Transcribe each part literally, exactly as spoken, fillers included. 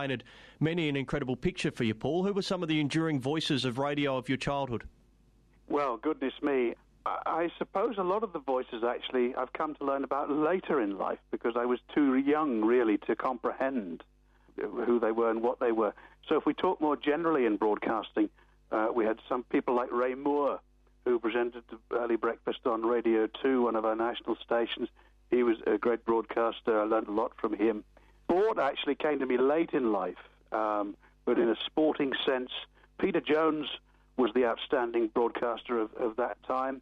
painted many an incredible picture for you, Paul. Who were some of the enduring voices of radio of your childhood? Well, goodness me, I suppose a lot of the voices actually I've come to learn about later in life because I was too young really to comprehend who they were and what they were. So if we talk more generally in broadcasting, uh, we had some people like Ray Moore, who presented the early breakfast on Radio two, one of our national stations. He was a great broadcaster. I learned a lot from him. Sport actually came to me late in life, um, but in a sporting sense. Peter Jones was the outstanding broadcaster of, of that time.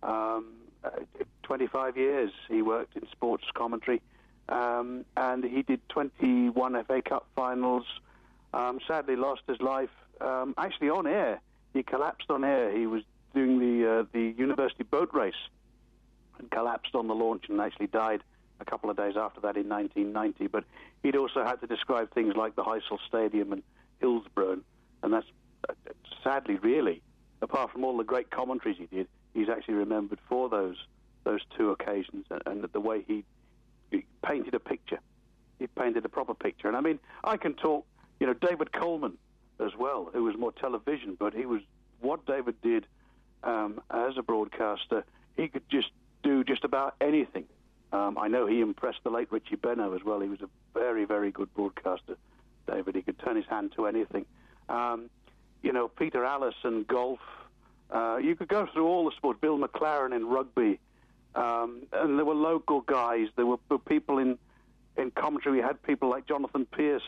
Um, uh, twenty-five years he worked in sports commentary, um, and he did twenty-one F A Cup finals. Um, sadly lost his life, um, actually on air. He collapsed on air. He was doing the uh, the university boat race and collapsed on the launch and actually died a couple of days after that in nineteen ninety. But he'd also had to describe things like the Heysel Stadium and Hillsborough, and that's uh, sadly, really, apart from all the great commentaries he did, he's actually remembered for those those two occasions and, and the way he, he painted a picture. He painted a proper picture. And I mean, I can talk, you know, David Coleman as well, who was more television, but he was, what David did um, as a broadcaster, he could just do just about anything. Um, I know he impressed the late Richie Benno as well. He was a very, very good broadcaster, David. He could turn his hand to anything. Um, you know, Peter Allison, golf. Uh, you could go through all the sports. Bill McLaren in rugby. Um, and there were local guys. There were people in, in commentary. We had people like Jonathan Pierce,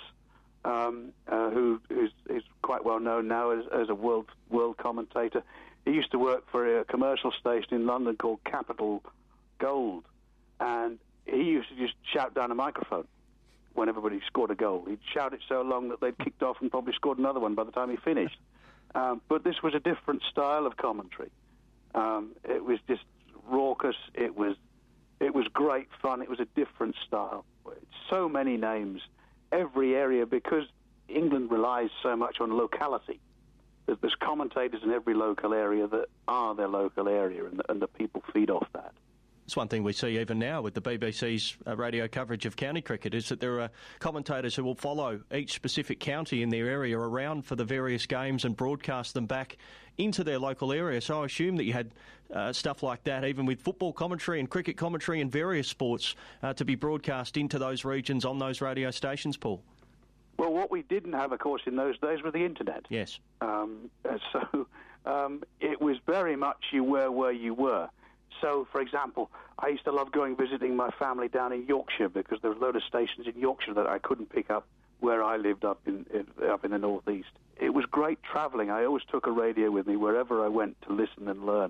um, uh, who is, is quite well known now as, as a world world commentator. He used to work for a commercial station in London called Capital Gold. And he used to just shout down a microphone when everybody scored a goal. He'd shout it so long that they'd kicked off and probably scored another one by the time he finished. Um, but this was a different style of commentary. Um, it was just raucous. It was it was great fun. It was a different style. So many names, every area, because England relies so much on locality. There's commentators in every local area that are their local area, and the, and the people feed off that. It's one thing we see even now with the B B C's uh, radio coverage of county cricket is that there are commentators who will follow each specific county in their area around for the various games and broadcast them back into their local area. So I assume that you had uh, stuff like that even with football commentary and cricket commentary and various sports uh, to be broadcast into those regions on those radio stations, Paul. Well, what we didn't have, of course, in those days was the internet. Yes. Um, so um, it was very much you were where you were. So, for example, I used to love going visiting my family down in Yorkshire because there were a load of stations in Yorkshire that I couldn't pick up where I lived up in, in up in the northeast. It was great travelling. I always took a radio with me wherever I went to listen and learn.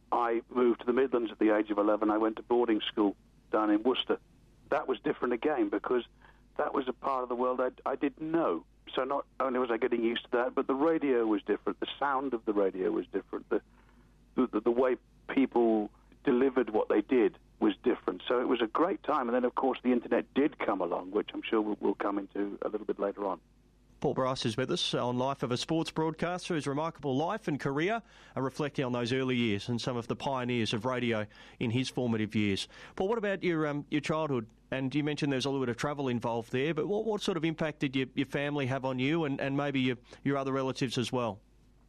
I moved to the Midlands at the age of eleven. I went to boarding school down in Worcester. That was different again because that was a part of the world I, I didn't know. So not only was I getting used to that, but the radio was different. The sound of the radio was different. The the, the way people delivered what they did was different. So it was a great time. And then, of course, the internet did come along, which I'm sure we'll, we'll come into a little bit later on. Paul Bryce is with us on Life of a Sports Broadcaster, whose remarkable life and career are reflecting on those early years and some of the pioneers of radio in his formative years. Paul, what about your um, your childhood? And you mentioned there's a little bit of travel involved there, but what, what sort of impact did your, your family have on you and, and maybe your, your other relatives as well?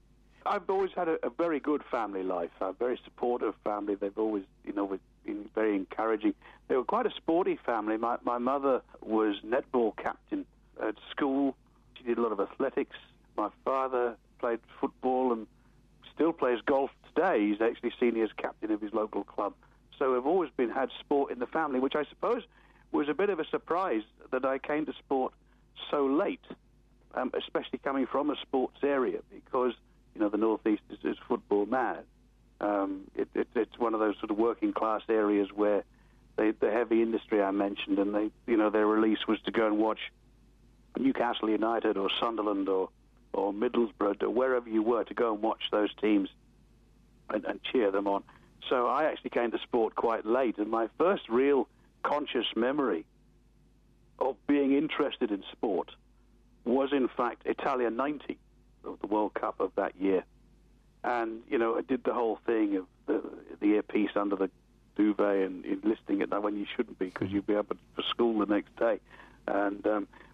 I've always had a, a very good family life, a very supportive family. They've always, you know, been very encouraging. They were quite a sporty family. My, my mother was netball captain at school. She did a lot of athletics. My father played football and still plays golf today. He's actually senior as captain of his local club. So we've always been had sport in the family, which I suppose was a bit of a surprise that I came to sport so late, um, especially coming from a sports area, because you know, the Northeast is, is football mad. Um, it, it, it's one of those sort of working class areas where they, the heavy industry I mentioned, and they, you know, their release was to go and watch Newcastle United or Sunderland or, or Middlesbrough or wherever you were, to go and watch those teams and, and cheer them on. So I actually came to sport quite late, and my first real conscious memory of being interested in sport was, in fact, Italia ninety. Of the World Cup of that year. And, you know, I did the whole thing of the, the earpiece under the duvet and enlisting it when you shouldn't be because you'd be up for school the next day. And um,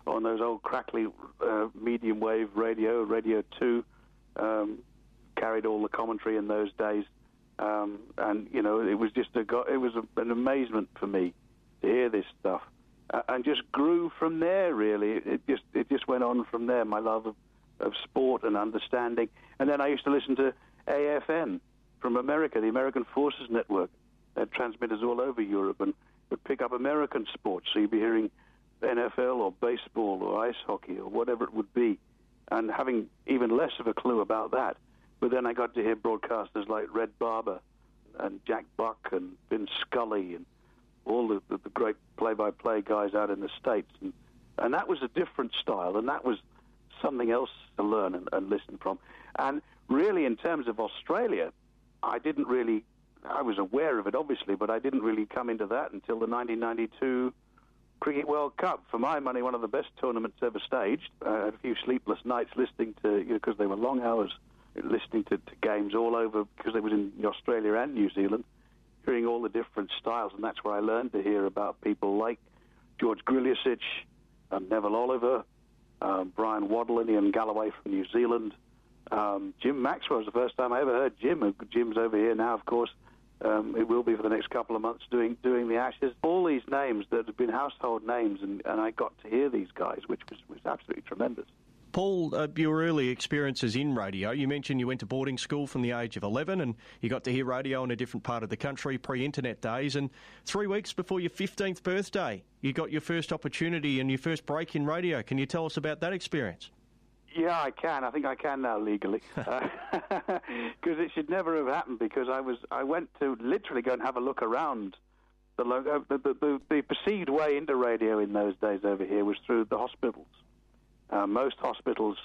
on those old crackly uh, medium wave radio, Radio two, um, carried all the commentary in those days. Um, and, you know, it was just a, it was a, an amazement for me to hear this stuff. Uh, and just grew from there, really. It just it just went on from there, my love of, of sport and understanding. And then I used to listen to A F N from America, the American Forces Network. They had transmitters all over Europe and would pick up American sports. So you'd be hearing N F L or baseball or ice hockey or whatever it would be, and having even less of a clue about that. But then I got to hear broadcasters like Red Barber and Jack Buck and Vin Scully and all the, the, the great play-by-play guys out in the States. And, and that was a different style, and that was something else to learn and, and listen from. And really, in terms of Australia, I didn't really, I was aware of it, obviously, but I didn't really come into that until the nineteen ninety-two Cricket World Cup. For my money, one of the best tournaments ever staged. I had a few sleepless nights listening to, you know, because they were long hours, listening to, to games all over, because they was in Australia and New Zealand, hearing all the different styles, and that's where I learned to hear about people like George Griliusic, um, Neville Oliver, um, Brian Waddle and Ian Galloway from New Zealand. Um, Jim Maxwell was the first time I ever heard Jim. Jim's over here now, of course. Um, it will be for the next couple of months doing doing the Ashes. All these names that have been household names, and, and I got to hear these guys, which was, was absolutely tremendous. Paul, uh, your early experiences in radio, you mentioned you went to boarding school from the age of eleven and you got to hear radio in a different part of the country, pre-internet days, and three weeks before your fifteenth birthday, you got your first opportunity and your first break in radio. Can you tell us about that experience? Yeah, I can. I think I can now legally, because uh, it should never have happened. Because I was, I went to literally go and have a look around. The, uh, the, the, the, the perceived way into radio in those days over here was through the hospitals. Uh, most hospitals,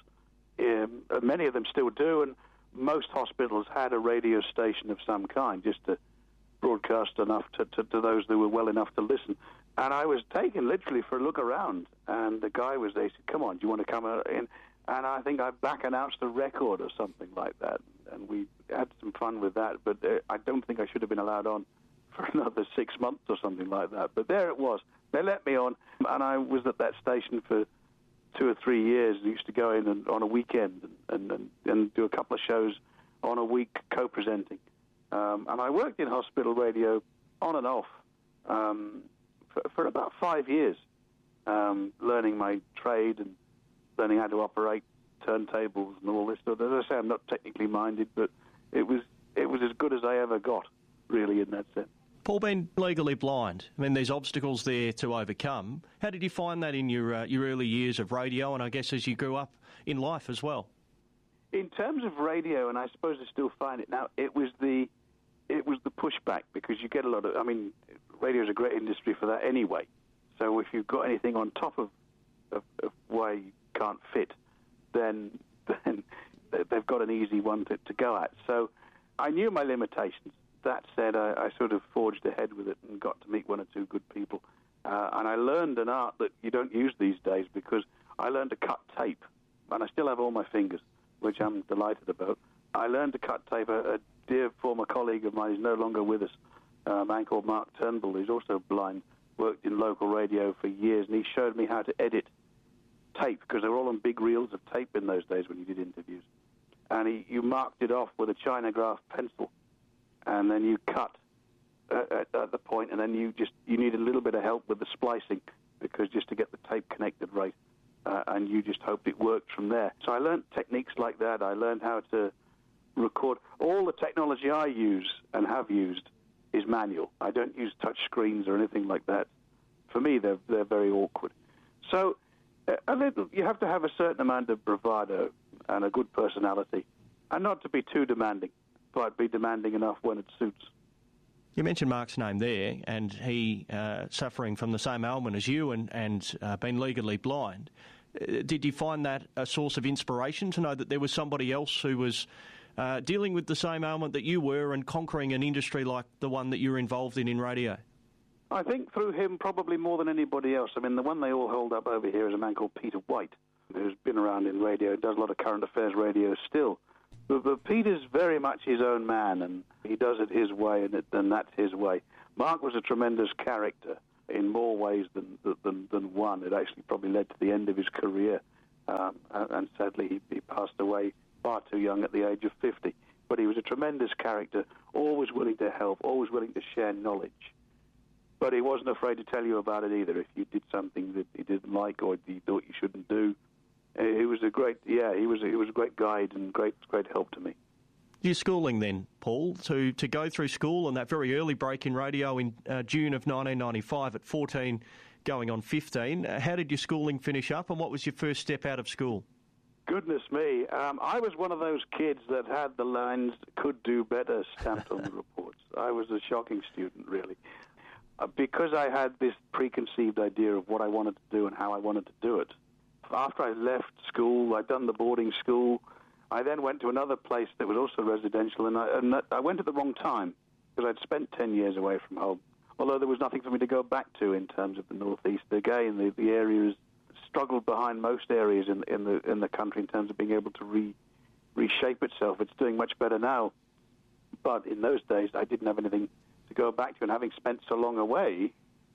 um, many of them still do, and most hospitals had a radio station of some kind, just to broadcast enough to, to, to those who were well enough to listen. And I was taken literally for a look around, and the guy was there. He said, "Come on, do you want to come in?" And I think I back announced a record or something like that, and we had some fun with that. But uh, I don't think I should have been allowed on for another six months or something like that. But there it was. They let me on, and I was at that station for two or three years. I used to go in and, on a weekend and, and, and do a couple of shows on a week co-presenting. Um, and I worked in hospital radio on and off um, for, for about five years, um, learning my trade and learning how to operate turntables and all this stuff. As I say, I'm not technically minded, but it was it was as good as I ever got, really, in that sense. Paul, being legally blind, I mean, there's obstacles there to overcome. How did you find that in your uh, your early years of radio, and I guess as you grew up in life as well? In terms of radio, and I suppose I still find it now, it was the it was the pushback, because you get a lot of. I mean, radio is a great industry for that anyway. So if you've got anything on top of of, of why you can't fit, then then they've got an easy one to, to go at. So I knew my limitations. That said, I, I sort of forged ahead with it and got to meet one or two good people. Uh, and I learned an art that you don't use these days, because I learned to cut tape. And I still have all my fingers, which I'm delighted about. I learned to cut tape. A, a dear former colleague of mine is no longer with us, a man called Mark Turnbull, who's also blind, worked in local radio for years, and he showed me how to edit tape, because they were all on big reels of tape in those days when you did interviews. And he, you marked it off with a Chinograph pencil, and then you cut at, at, at the point, and then you just you need a little bit of help with the splicing, because just to get the tape connected right, uh, and you just hoped it worked from there. So I learned techniques like that. I learned how to record. All the technology I use and have used is manual. I don't use touch screens or anything like that. For me, they're they're very awkward. So uh, a little, you have to have a certain amount of bravado and a good personality, and not to be too demanding, but be demanding enough when it suits. You mentioned Mark's name there, and he uh, suffering from the same ailment as you and, and uh, been legally blind. Uh, did you find that a source of inspiration to know that there was somebody else who was uh, dealing with the same ailment that you were and conquering an industry like the one that you're involved in in radio? I think through him probably more than anybody else. I mean, the one they all hold up over here is a man called Peter White, who's been around in radio, does a lot of current affairs radio still. But, but Peter's very much his own man, and he does it his way, and, it, and that's his way. Mark was a tremendous character, in more ways than than, than one. It actually probably led to the end of his career, um, and, and sadly he, he passed away far too young at the age of fifty. But he was a tremendous character, always willing to help, always willing to share knowledge. But he wasn't afraid to tell you about it either. If you did something that he didn't like or he thought you shouldn't do, he was a great, yeah, he was he was a great guide and great great help to me. Your schooling then, Paul, to, to go through school and that very early break in radio in uh, June of nineteen ninety-five at fourteen, going on fifteen. Uh, how did your schooling finish up, and what was your first step out of school? Goodness me, um, I was one of those kids that had the lines "could do better" stamped on the reports. I was a shocking student, really. Uh, because I had this preconceived idea of what I wanted to do and how I wanted to do it. After I left school, I'd done the boarding school. I then went to another place that was also residential, and I, and I went at the wrong time because I'd spent ten years away from home, although there was nothing for me to go back to in terms of the Northeast. Again, the, the area has struggled behind most areas in, in, the, in the country in terms of being able to re, reshape itself. It's doing much better now, but in those days I didn't have anything to go back to, and having spent so long away,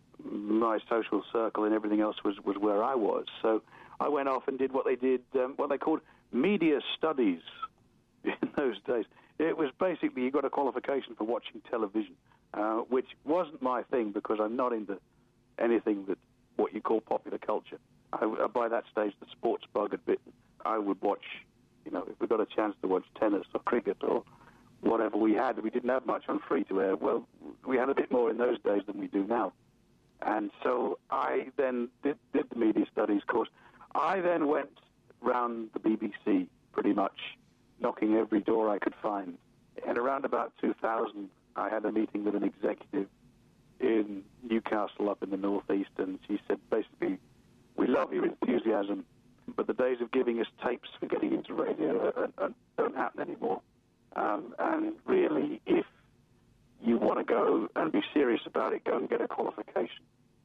my social circle and everything else was, was where I was. So I went off and did what they did, um, what they called media studies in those days. It was basically you got a qualification for watching television, uh, which wasn't my thing because I'm not into anything that what you call popular culture. I, by that stage, the sports bug had bitten. I would watch, you know, if we got a chance to watch tennis or cricket or whatever we had. We didn't have much on free-to-air. Well, we had a bit more in those days than we do now. And so I then did, did the media studies course. I then went round the B B C pretty much, knocking every door I could find. And around about two thousand, I had a meeting with an executive in Newcastle up in the northeast, and she said, basically, we love your enthusiasm, but the days of giving us tapes for getting into radio uh, uh, don't happen anymore. Um, and really, if you want to go and be serious about it, go and get a qualification.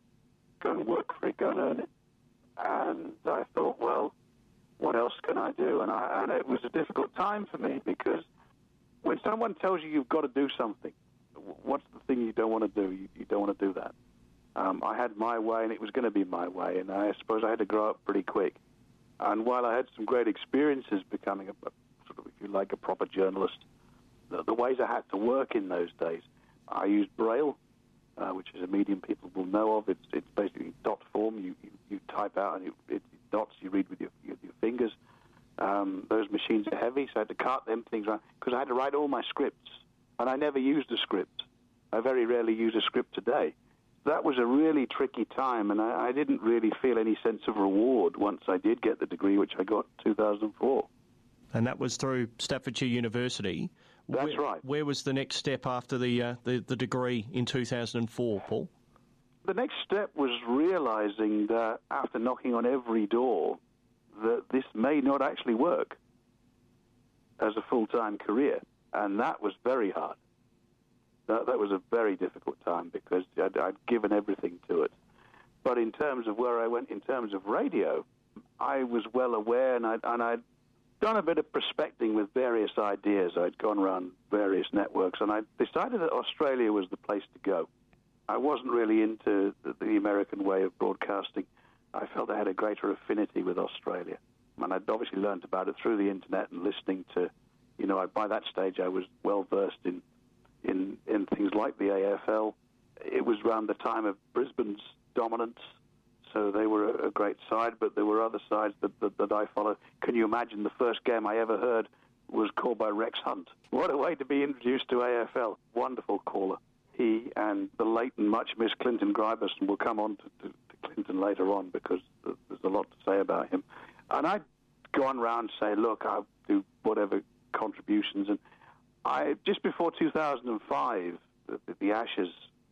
Go and work for it, go and earn it. And I thought, well, what else can I do? And, I, and it was a difficult time for me because when someone tells you you've got to do something, what's the thing you don't want to do? You, you don't want to do that. Um, I had my way, and it was going to be my way, and I suppose I had to grow up pretty quick. And while I had some great experiences becoming a, a sort of, if you like, a proper journalist, the, the ways I had to work in those days, I used Braille, uh, which is a medium people will know of. It's, it's basically dot form. You, you, you type out, and it, it dots. You read with your, your, your fingers. Um, those machines are heavy, so I had to cart them things around because I had to write all my scripts, and I never used a script. I very rarely use a script today. That was a really tricky time, and I, I didn't really feel any sense of reward once I did get the degree, which I got in two thousand four. And that was through Staffordshire University. That's where, right. Where was the next step after the, uh, the the degree in two thousand four, Paul? The next step was realizing that after knocking on every door, that this may not actually work as a full-time career, and that was very hard. That, that was a very difficult time because I'd, I'd given everything to it. But in terms of where I went, in terms of radio, I was well aware, and I'd, and I'd done a bit of prospecting with various ideas. I'd gone around various networks, and I decided that Australia was the place to go. I wasn't really into the, the American way of broadcasting. I felt I had a greater affinity with Australia. And I'd obviously learned about it through the internet and listening to, you know, I, by that stage I was well versed in, in, in things like the A F L. It was around the time of Brisbane's dominance, so they were a, a great side, but there were other sides that, that, that I followed. Can you imagine the first game I ever heard was called by Rex Hunt? What a way to be introduced to A F L. Wonderful caller. He and the late and much missed Clinton Gryberson will come on to, to, to Clinton later on because there's a lot to say about him. And I'd gone around and say, look, I'll do whatever contributions. And I just before two thousand five, the, the Ashes,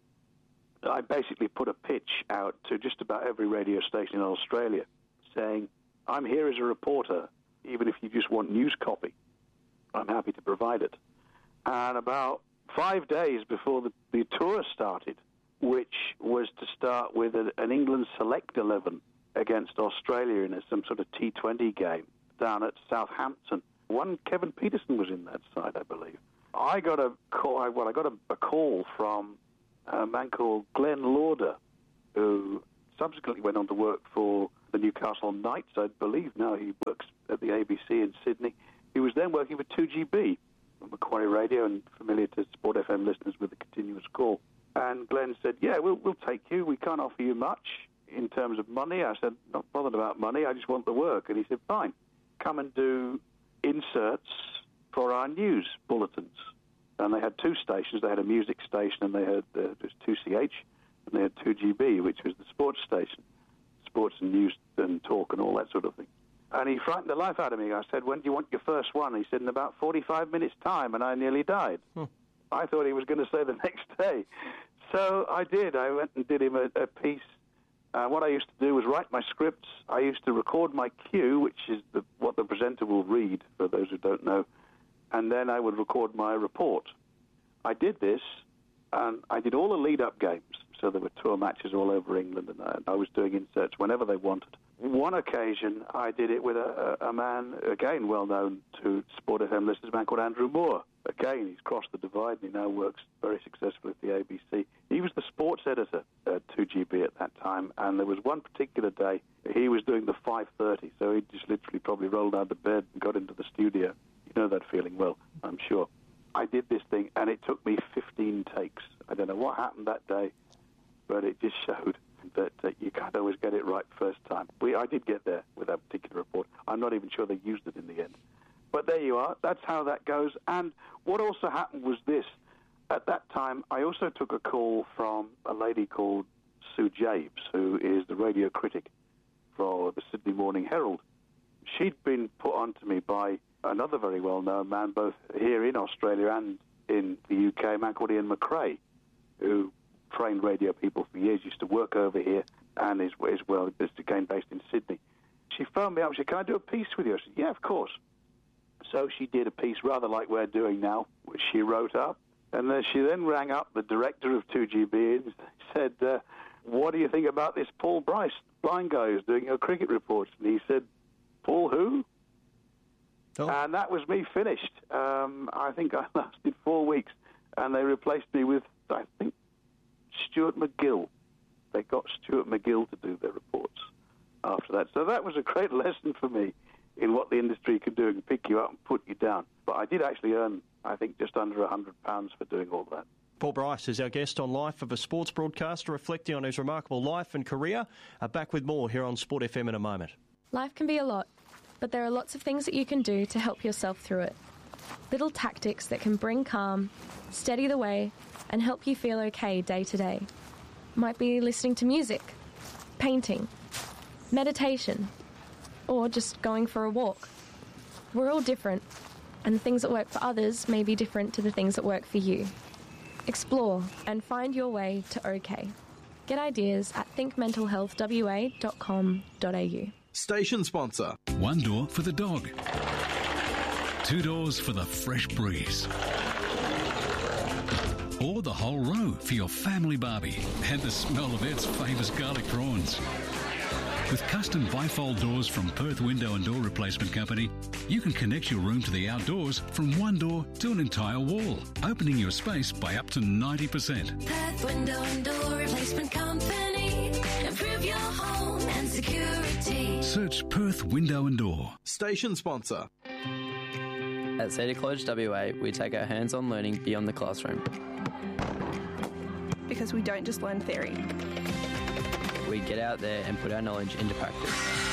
I basically put a pitch out to just about every radio station in Australia saying, I'm here as a reporter, even if you just want news copy. I'm happy to provide it. And about five days before the, the tour started, which was to start with a, an England Select eleven against Australia in a, some sort of T twenty game down at Southampton. One Kevin Peterson was in that side, I believe. I got a call. Well, I got a, a call from a man called Glenn Lauder, who subsequently went on to work for the Newcastle Knights, I believe. Now he works at the A B C in Sydney. He was then working for two G B, Macquarie Radio, and familiar to Sport F M listeners with the continuous call. And Glenn said, yeah, we'll, we'll take you. We can't offer you much in terms of money. I said, not bothered about money. I just want the work. And he said, fine, come and do inserts for our news bulletins. And they had two stations. They had a music station and they had uh, just two C H, and they had two G B, which was the sports station, sports and news and talk and all that sort of thing. And he frightened the life out of me. I said, when do you want your first one? He said, in about forty-five minutes' time, and I nearly died. Hmm. I thought he was going to say the next day. So I did. I went and did him a, a piece. Uh, what I used to do was write my scripts. I used to record my cue, which is the, what the presenter will read, for those who don't know, and then I would record my report. I did this, and I did all the lead-up games. So there were tour matches all over England, and I, I was doing inserts whenever they wanted. One occasion, I did it with a, a man, again, well-known to Sport F M listeners, a man called Andrew Moore. Again, he's crossed the divide, and he now works very successfully at the A B C. He was the sports editor at two G B at that time, and there was one particular day, he was doing the five thirty, so he just literally probably rolled out of bed and got into the studio. You know that feeling well, I'm sure. I did this thing, and it took me fifteen takes. I don't know what happened that day, but it just showed that uh, you can't always get it right first time. We, I did get there with that particular report. I'm not even sure they used it in the end. But there you are. That's how that goes. And what also happened was this. At that time, I also took a call from a lady called Sue Jabes, who is the radio critic for the Sydney Morning Herald. She'd been put on to me by another very well-known man, both here in Australia and in the U K, a man called Ian McRae, who trained radio people for years, used to work over here, and is, is well, is again based in Sydney. She phoned me up and said, can I do a piece with you? I said, yeah, of course. So she did a piece rather like we're doing now, which she wrote up. And then she then rang up the director of two G B and said, uh, what do you think about this Paul Bryce, blind guy who's doing your cricket reports? And he said, Paul who? Oh. And that was me finished. Um, I think I lasted four weeks. And they replaced me with, I think, Stuart McGill. They got Stuart McGill to do their reports after that. So that was a great lesson for me in what the industry can do and pick you up and put you down. But I did actually earn, I think, just under one hundred pounds for doing all that. Paul Bryce is our guest on Life of a Sports Broadcaster, reflecting on his remarkable life and career. Uh, back with more here on Sport F M in a moment. Life can be a lot, but there are lots of things that you can do to help yourself through it. Little tactics that can bring calm, steady the way, and help you feel okay day to day. Might be listening to music, painting, meditation, or just going for a walk. We're all different, and the things that work for others may be different to the things that work for you. Explore and find your way to OK. Get ideas at think mental health w a dot com dot a u. Station sponsor. One door for the dog. Two doors for the fresh breeze. Or the whole row for your family barbie and the smell of Ed's famous garlic prawns. With custom bifold doors from Perth Window and Door Replacement Company, you can connect your room to the outdoors from one door to an entire wall, opening your space by up to ninety percent. Perth Window and Door Replacement Company. Improve your home and security. Search Perth Window and Door. Station sponsor. At Cedar College W A, we take our hands-on learning beyond the classroom. Because we don't just learn theory. We get out there and put our knowledge into practice.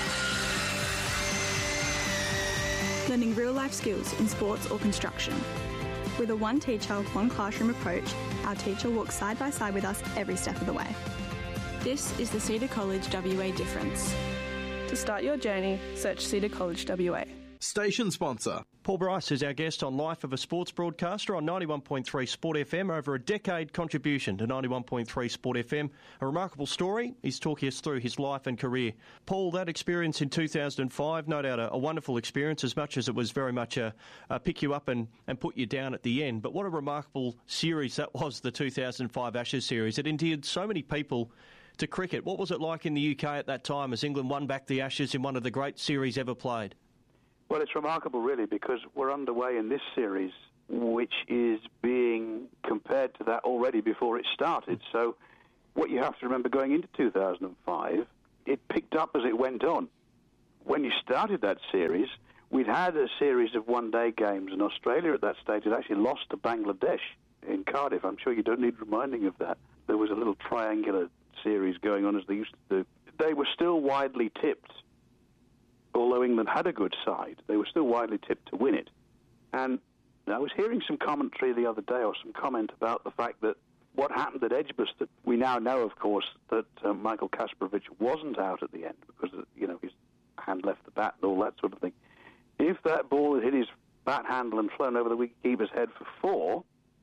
Learning real-life skills in sports or construction. With a one teacher, one classroom approach, our teacher walks side by side with us every step of the way. This is the Cedar College W A difference. To start your journey, search Cedar College W A. Station sponsor. Paul Bryce is our guest on Life of a Sports Broadcaster on ninety-one point three Sport F M. Over a decade contribution to ninety-one point three Sport F M. A remarkable story. He's talking us through his life and career. Paul, that experience in two thousand five, no doubt a, a wonderful experience, as much as it was very much a, a pick you up and, and put you down at the end. But what a remarkable series that was, the two thousand five Ashes series. It endeared so many people to cricket. What was it like in the U K at that time as England won back the Ashes in one of the great series ever played? Well, it's remarkable, really, because we're underway in this series, which is being compared to that already before it started. So what you have to remember going into two thousand five, it picked up as it went on. When you started that series, we'd had a series of one-day games, and Australia at that stage had actually lost to Bangladesh in Cardiff. I'm sure you don't need reminding of that. There was a little triangular series going on as they used to do. They were still widely tipped, although England had a good side. They were still widely tipped to win it. And I was hearing some commentary the other day, or some comment about the fact that what happened at Edgbaston, we now know, of course, that uh, Michael Kasparovich wasn't out at the end because, you know, his hand left the bat and all that sort of thing. If that ball had hit his bat handle and flown over the wicketkeeper's head for four,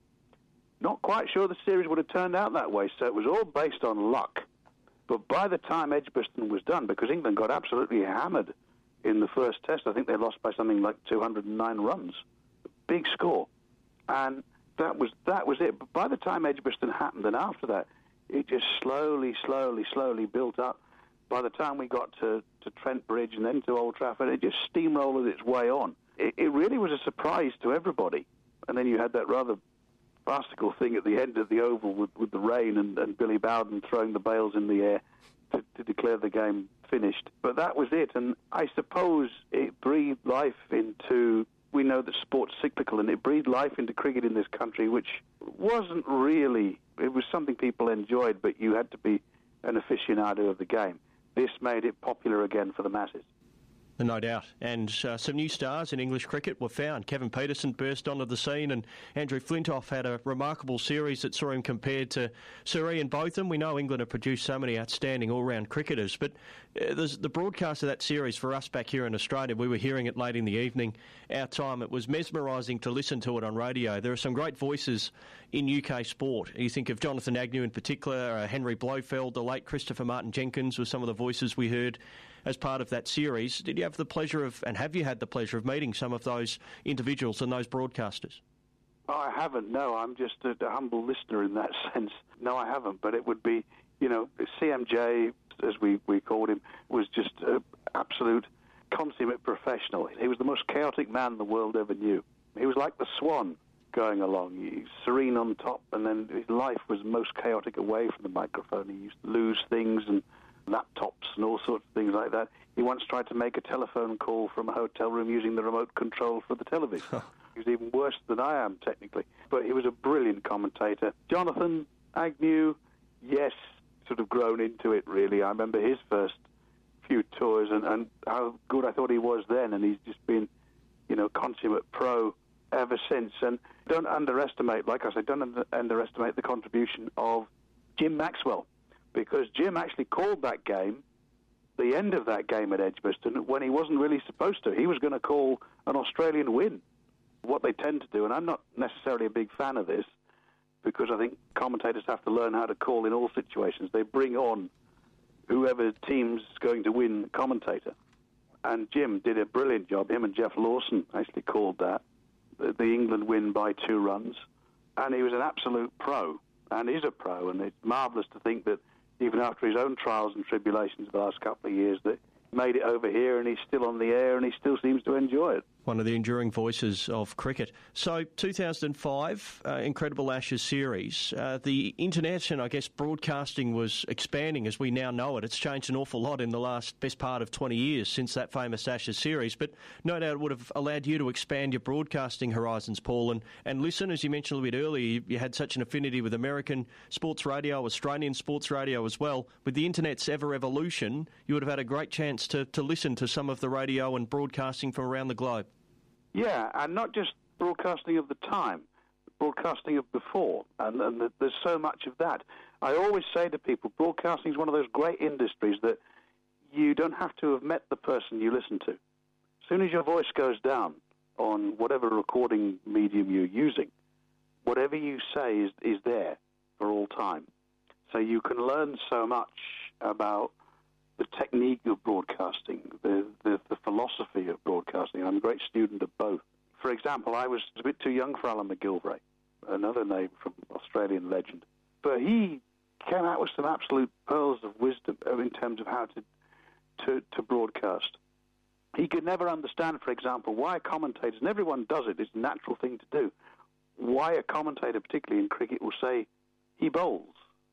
not quite sure the series would have turned out that way. So it was all based on luck. But by the time Edgbaston was done, because England got absolutely hammered in the first test, I think they lost by something like two hundred nine runs. Big score. And that was that was it. But by the time Edgbaston happened, and after that, it just slowly, slowly, slowly built up. By the time we got to, to Trent Bridge and then to Old Trafford, it just steamrolled its way on. It, it really was a surprise to everybody. And then you had that rather farcical thing at the end of the Oval with, with the rain and, and Billy Bowden throwing the bails in the air to, to declare the game finished. But that was it. And I suppose it breathed life into... We know that sport's cyclical, and it breathed life into cricket in this country, which wasn't really... It was something people enjoyed, but you had to be an aficionado of the game. This made it popular again for the masses. No doubt. And uh, some new stars in English cricket were found. Kevin Pietersen burst onto the scene, and Andrew Flintoff had a remarkable series that saw him compared to Sir Ian Botham. We know England have produced so many outstanding all-round cricketers, but uh, the broadcast of that series for us back here in Australia, we were hearing it late in the evening, our time. It was mesmerising to listen to it on radio. There are some great voices in U K sport. You think of Jonathan Agnew in particular, uh, Henry Blofeld, the late Christopher Martin Jenkins were some of the voices we heard as part of that series. Did you have the pleasure of, and have you had the pleasure of meeting some of those individuals and those broadcasters? Oh, I haven't, no. I'm just a, a humble listener in that sense. No, I haven't, but it would be, you know, C M J, as we, we called him, was just an absolute consummate professional. He was the most chaotic man the world ever knew. He was like the swan going along. He's serene on top, and then his life was most chaotic away from the microphone. He used to lose things and laptops and all sorts of things like that. He once tried to make a telephone call from a hotel room using the remote control for the television. He was even worse than I am, technically. But he was a brilliant commentator. Jonathan Agnew, yes, sort of grown into it, really. I remember his first few tours and, and how good I thought he was then, and he's just been, you know, consummate pro ever since. And don't underestimate, like I said, don't under- underestimate the contribution of Jim Maxwell, because Jim actually called that game, the end of that game at Edgbaston, when he wasn't really supposed to. He was going to call an Australian win, what they tend to do. And I'm not necessarily a big fan of this, because I think commentators have to learn how to call in all situations. They bring on whoever team's going to win the commentator. And Jim did a brilliant job. Him and Jeff Lawson actually called that, the, the England win by two runs. And he was an absolute pro, and is a pro. And it's marvellous to think that even after his own trials and tribulations the last couple of years, that he made it over here and he's still on the air and he still seems to enjoy it. One of the enduring voices of cricket. So, two thousand five, uh, incredible Ashes series. Uh, the internet and, I guess, broadcasting was expanding as we now know it. It's changed an awful lot in the last best part of twenty years since that famous Ashes series. But no doubt it would have allowed you to expand your broadcasting horizons, Paul, and, and listen, as you mentioned a little bit earlier, you, you had such an affinity with American sports radio, Australian sports radio as well. With the internet's ever-evolution, you would have had a great chance to, to listen to some of the radio and broadcasting from around the globe. Yeah, and not just broadcasting of the time, broadcasting of before, and, and there's so much of that. I always say to people, broadcasting is one of those great industries that you don't have to have met the person you listen to. As soon as your voice goes down on whatever recording medium you're using, whatever you say is, is there for all time. So you can learn so much about the technique of broadcasting, the, the, the philosophy of broadcasting. I'm a great student of both. For example, I was a bit too young for Alan McGilvray, another name from Australian legend. But he came out with some absolute pearls of wisdom in terms of how to, to, to broadcast. He could never understand, for example, why commentators, and everyone does it, it's a natural thing to do, why a commentator, particularly in cricket, will say, he bowls.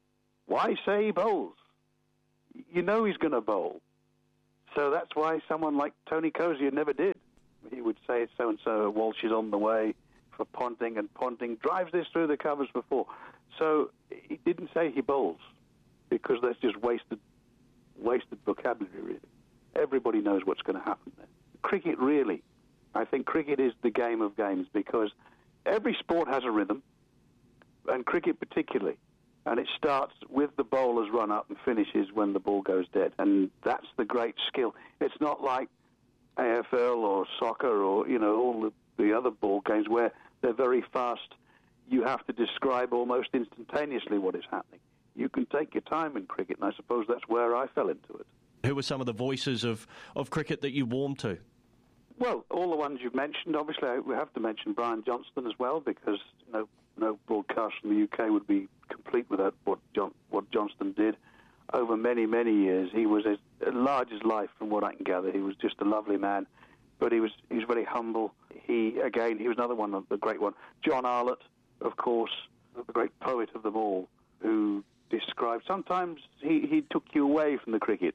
Why say he bowls? You know he's going to bowl. So that's why someone like Tony Cozier never did. He would say so-and-so, Walsh is on the way for Ponting, and Ponting drives this through the covers before. So he didn't say he bowls, because that's just wasted wasted vocabulary, really. Everybody knows what's going to happen there. Cricket, really, I think cricket is the game of games, because every sport has a rhythm, and cricket particularly. And it starts with the bowler's run up and finishes when the ball goes dead. And that's the great skill. It's not like A F L or soccer or, you know, all the, the other ball games where they're very fast. You have to describe almost instantaneously what is happening. You can take your time in cricket, and I suppose that's where I fell into it. Who were some of the voices of, of cricket that you warmed to? Well, all the ones you've mentioned. Obviously, we have to mention Brian Johnston as well, because, you know, no broadcast from the U K would be complete without what John, what Johnston did over many, many years. He was as large as life, from what I can gather. He was just a lovely man, but he was he was very humble. He again, he was another one, the great one. John Arlott, of course, the great poet of them all, who described. Sometimes he he took you away from the cricket,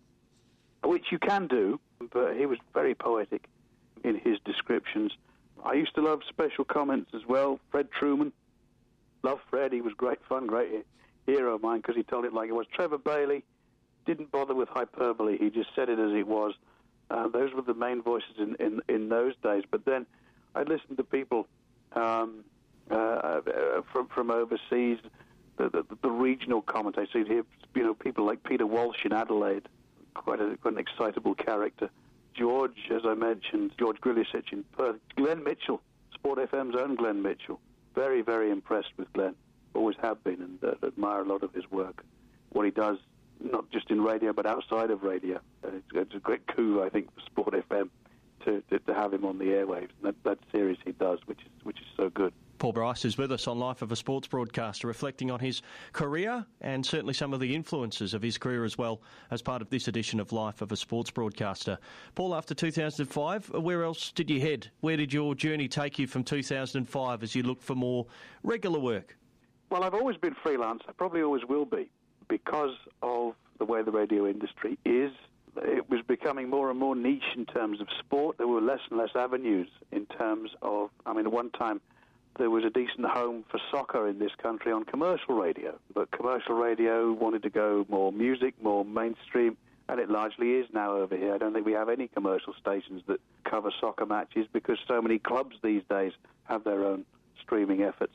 which you can do, but he was very poetic in his descriptions. I used to love special comments as well. Fred Truman. Love Fred. He was great fun, great hero of mine, because he told it like it was. Trevor Bailey didn't bother with hyperbole. He just said it as it was. Uh, those were the main voices in, in, in those days. But then I listened to people um, uh, from from overseas, the, the, the regional commentators. So you'd hear, you know, people like Peter Walsh in Adelaide, quite, a, quite an excitable character. George, as I mentioned, George Grillisich in Perth. Glenn Mitchell, Sport F M's own Glenn Mitchell. Very, very impressed with Glenn. Always have been, and uh, admire a lot of his work. What he does, not just in radio, but outside of radio. Uh, it's, it's a great coup, I think, for Sport F M to, to, to have him on the airwaves. And that, that series he does, which is which is so good. Paul Bryce is with us on Life of a Sports Broadcaster, reflecting on his career and certainly some of the influences of his career as well as part of this edition of Life of a Sports Broadcaster. Paul, after two thousand five, where else did you head? Where did your journey take you from two thousand five as you looked for more regular work? Well, I've always been freelance. I probably always will be, because of the way the radio industry is. It was becoming more and more niche in terms of sport. There were less and less avenues in terms of, I mean, at one time, there was a decent home for soccer in this country on commercial radio. But commercial radio wanted to go more music, more mainstream, and it largely is now over here. I don't think we have any commercial stations that cover soccer matches, because so many clubs these days have their own streaming efforts.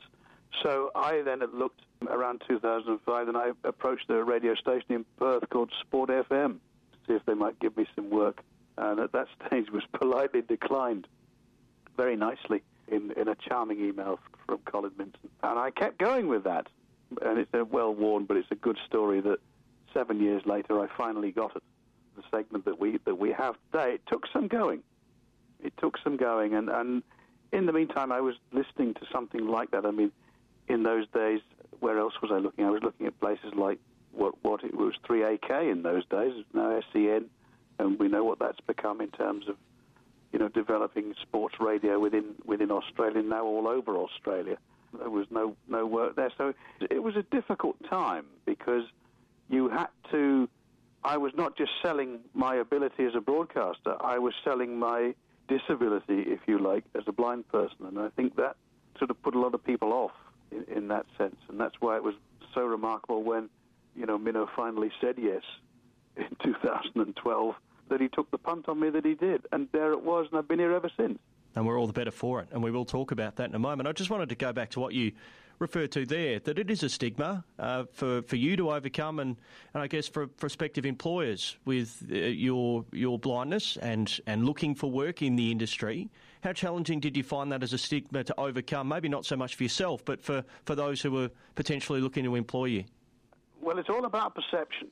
So I then looked around two thousand five, and I approached a radio station in Perth called Sport F M to see if they might give me some work. And at that stage was politely declined very nicely. In, in a charming email from Colin Minton. And I kept going with that. And it's a well-worn, but it's a good story that seven years later I finally got it. The segment that we that we have today. It took some going. It took some going. And, and in the meantime, I was listening to something like that. I mean, in those days, where else was I looking? I was looking at places like what, what it was three A K in those days. It's now S E N. And we know what that's become in terms of, you know, developing sports radio within within Australia, now all over Australia. There was no, no work there. So it was a difficult time, because you had to... I was not just selling my ability as a broadcaster, I was selling my disability, if you like, as a blind person. And I think that sort of put a lot of people off in, in that sense. And that's why it was so remarkable when, you know, Minnow finally said yes in two thousand twelve, that he took the punt on me that he did. And there it was, and I've been here ever since. And we're all the better for it, and we will talk about that in a moment. I just wanted to go back to what you referred to there, that it is a stigma uh, for, for you to overcome, and, and I guess for prospective employers with uh, your your blindness and, and looking for work in the industry. How challenging did you find that as a stigma to overcome? Maybe not so much for yourself, but for, for those who were potentially looking to employ you. Well, it's all about perception.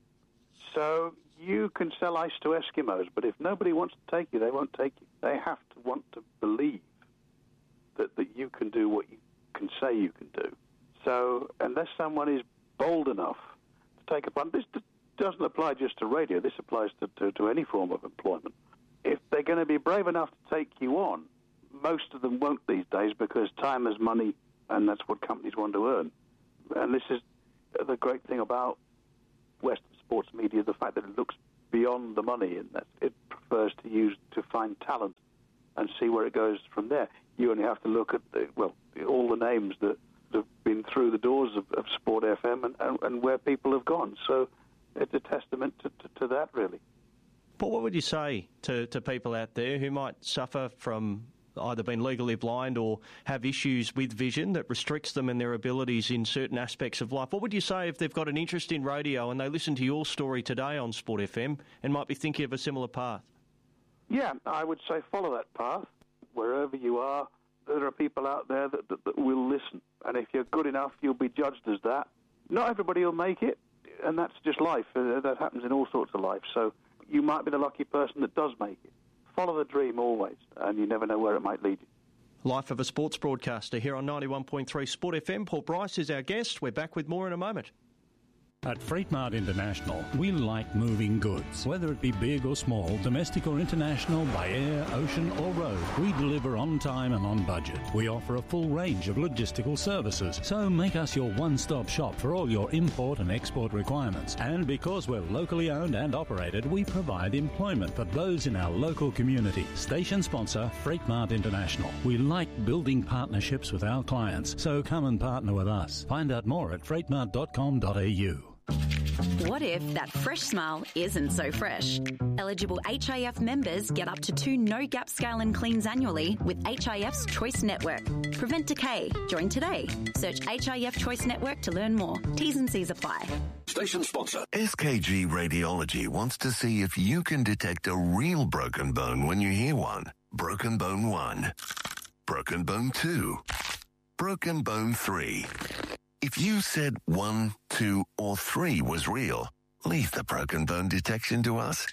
So you can sell ice to Eskimos, but if nobody wants to take you, they won't take you. They have to want to believe that, that you can do what you can say you can do. So unless someone is bold enough to take a punt, this doesn't apply just to radio, this applies to, to, to any form of employment. If they're going to be brave enough to take you on, most of them won't these days, because time is money, and that's what companies want to earn. And this is the great thing about Western sports media, the fact that it looks beyond the money, and that it prefers to use to find talent and see where it goes from there. You only have to look at the, well all the names that have been through the doors of, of Sport F M and, and, and where people have gone. So it's a testament to, to, to that, really. But what would you say to, to people out there who might suffer from either being legally blind or have issues with vision that restricts them in their abilities in certain aspects of life? What would you say if they've got an interest in radio and they listen to your story today on Sport F M and might be thinking of a similar path? Yeah, I would say follow that path. Wherever you are, there are people out there that, that, that will listen. And if you're good enough, you'll be judged as that. Not everybody will make it, and that's just life. Uh, that happens in all sorts of life. So you might be the lucky person that does make it. Follow the dream always, and you never know where it might lead you. Life of a sports broadcaster here on ninety-one point three Sport F M. Paul Bryce is our guest. We're back with more in a moment. At Freightmart International, we like moving goods. Whether it be big or small, domestic or international, by air, ocean or road, we deliver on time and on budget. We offer a full range of logistical services, so make us your one-stop shop for all your import and export requirements. And because we're locally owned and operated, we provide employment for those in our local community. Station sponsor, Freightmart International. We like building partnerships with our clients, so come and partner with us. Find out more at freightmart dot com dot a u. What if that fresh smile isn't so fresh? Eligible H I F members get up to two no-gap scale and cleans annually with H I F's Choice Network. Prevent decay. Join today. Search H I F Choice Network to learn more. T's and C's apply. Station sponsor. S K G Radiology wants to see if you can detect a real broken bone when you hear one. Broken bone one. Broken bone two. Broken bone three. If you said one, two, or three was real, leave the broken bone detection to us.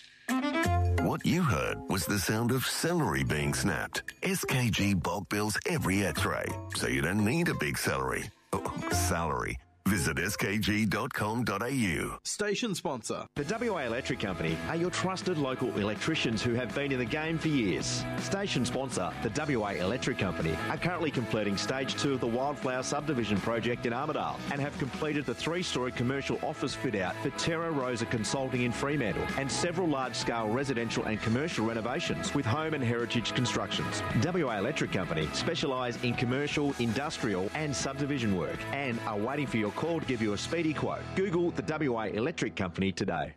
What you heard was the sound of celery being snapped. S K G bulk bills every x-ray, so you don't need a big celery. Oh, salary. Visit s k g dot com dot a u. Station sponsor. The W A Electric Company are your trusted local electricians who have been in the game for years. Station sponsor, the W A Electric Company, are currently completing stage two of the Wildflower subdivision project in Armidale and have completed the three-storey commercial office fit-out for Terra Rosa Consulting in Fremantle and several large-scale residential and commercial renovations with home and heritage constructions. W A Electric Company specialise in commercial, industrial and subdivision work and are waiting for your call to give you a speedy quote. Google the W A Electric Company today.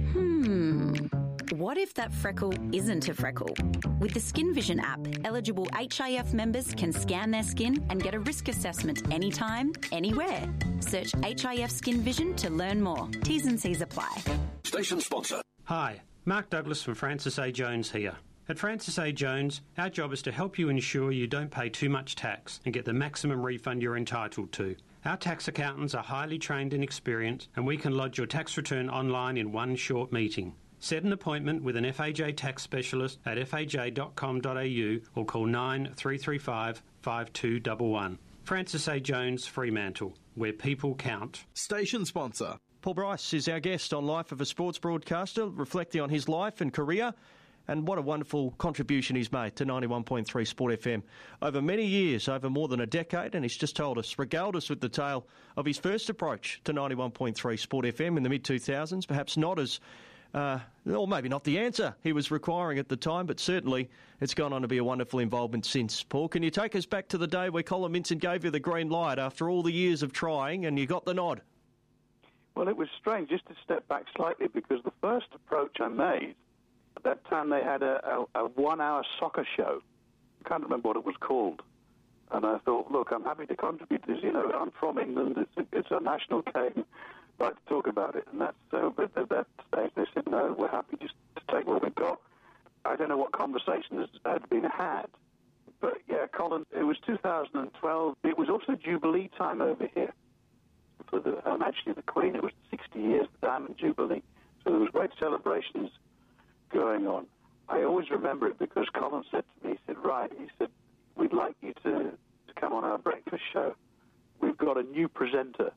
Hmm. What if that freckle isn't a freckle? With the Skin Vision app, eligible H I F members can scan their skin and get a risk assessment anytime, anywhere. Search H I F Skin Vision to learn more. T's and C's apply. Station sponsor. Hi, Mark Douglas from Francis A. Jones here. At Francis A. Jones, our job is to help you ensure you don't pay too much tax and get the maximum refund you're entitled to. Our tax accountants are highly trained and experienced, and we can lodge your tax return online in one short meeting. Set an appointment with an F A J tax specialist at f a j dot com dot a u or call nine three three five, five two one one. Francis A. Jones, Fremantle, where people count. Station sponsor. Paul Bryce is our guest on Life of a Sports Broadcaster, reflecting on his life and career. And what a wonderful contribution he's made to ninety-one point three Sport F M over many years, over more than a decade. And he's just told us, regaled us with the tale of his first approach to ninety-one point three Sport F M in the mid two thousands. Perhaps not as, uh, or maybe not the answer he was requiring at the time, but certainly it's gone on to be a wonderful involvement since. Paul, can you take us back to the day where Colin Minson gave you the green light after all the years of trying and you got the nod? Well, it was strange, just to step back slightly, because the first approach I made, at that time they had a, a, a one-hour soccer show. I can't remember what it was called. And I thought, look, I'm happy to contribute to this. You know, I'm from England. It's a, it's a national game. I'd like to talk about it. And that's so. But at that stage, they said, no, we're happy just to take what we've got. I don't know what conversations had been had. But, yeah, Colin, it was two thousand twelve. It was also Jubilee time over here. For the, um, actually, the Queen, it was sixty years, the Diamond Jubilee. So there was great celebrations going on. I always remember it because Colin said to me, he said, right, he said, we'd like you to, to come on our breakfast show. We've got a new presenter.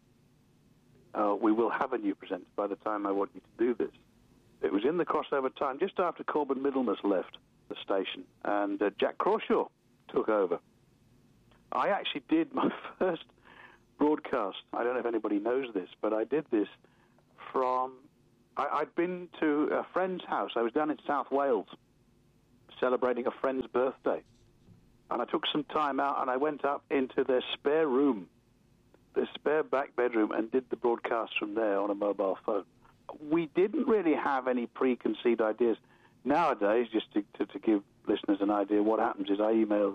Uh, we will have a new presenter by the time I want you to do this. It was in the crossover time, just after Corbin Middlemas left the station, and uh, Jack Crawshaw took over. I actually did my first broadcast. I don't know if anybody knows this, but I did this from... I, I'd been to a friend's house. I was down in South Wales celebrating a friend's birthday. And I took some time out and I went up into their spare room, their spare back bedroom, and did the broadcast from there on a mobile phone. We didn't really have any preconceived ideas. Nowadays, just to, to, to give listeners an idea, what happens is I email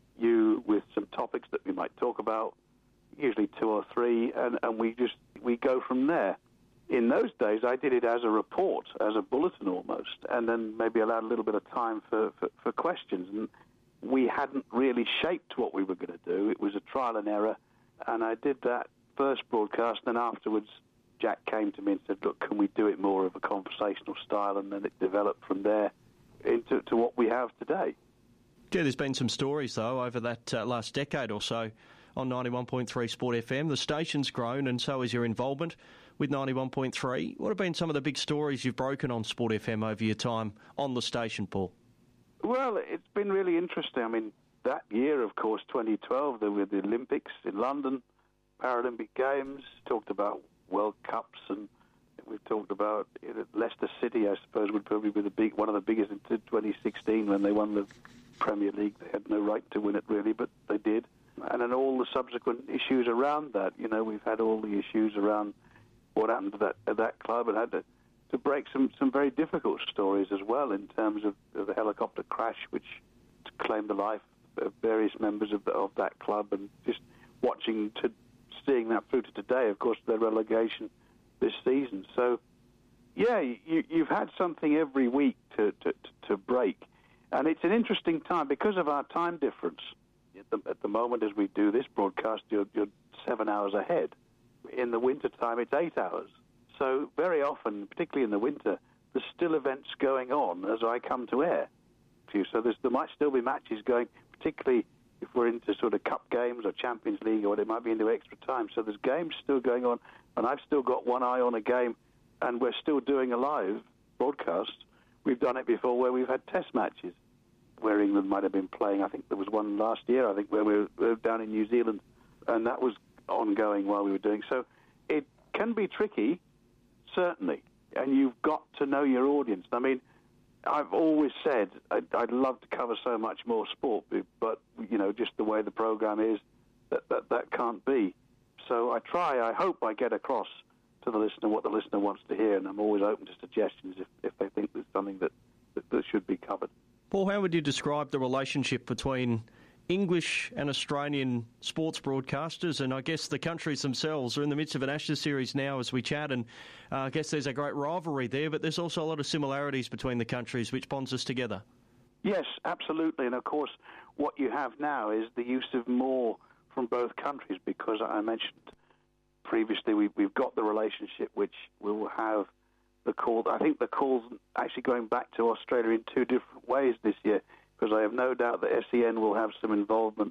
you with some topics that we might talk about, usually two or three, and, and we just we go from there. In those days, I did it as a report, as a bulletin almost, and then maybe allowed a little bit of time for, for, for questions. And we hadn't really shaped what we were going to do. It was a trial and error, and I did that first broadcast, and then afterwards Jack came to me and said, look, can we do it more of a conversational style? And then it developed from there into to what we have today. Yeah, there's been some stories, though, over that uh, last decade or so on ninety-one point three Sport F M. The station's grown, and so has your involvement with ninety-one point three. What have been some of the big stories you've broken on Sport F M over your time on the station, Paul? Well, it's been really interesting. I mean, that year, of course, twenty twelve, there were the Olympics in London, Paralympic Games, talked about World Cups, and we've talked about you know, Leicester City, I suppose, would probably be the big one of the biggest in twenty sixteen when they won the Premier League. They had no right to win it, really, but they did. And then all the subsequent issues around that. You know, we've had all the issues around what happened to that, at that club, and had to, to break some, some very difficult stories as well in terms of, of the helicopter crash, which claimed the life of various members of, the, of that club, and just watching, to seeing that through to today, of course, the relegation this season. So, yeah, you, you've had something every week to, to, to break. And it's an interesting time because of our time difference. At the, at the moment, as we do this broadcast, you're, you're seven hours ahead. In the winter time, it's eight hours. So very often, particularly in the winter, there's still events going on as I come to air to you. So there's, there might still be matches going, particularly if we're into sort of cup games or Champions League, or it might be into extra time. So there's games still going on, and I've still got one eye on a game, and we're still doing a live broadcast. We've done it before where we've had test matches where England might have been playing. I think there was one last year, I think, where we were down in New Zealand, and that was ongoing while we were doing. So it can be tricky, certainly, and you've got to know your audience. I mean, I've always said I'd, I'd love to cover so much more sport, but, you know, just the way the programme is, that, that, that can't be. So I try, I hope I get across to the listener what the listener wants to hear, and I'm always open to suggestions if, if they think there's something that, that, that should be covered. Paul, how would you describe the relationship between English and Australian sports broadcasters, and I guess the countries themselves are in the midst of an Ashes series now as we chat, and uh, I guess there's a great rivalry there, but there's also a lot of similarities between the countries which bonds us together. Yes, absolutely, and of course what you have now is the use of more from both countries, because I mentioned previously we, we've got the relationship which will have the call. I think the call's actually going back to Australia in two different ways this year, because I have no doubt that S E N will have some involvement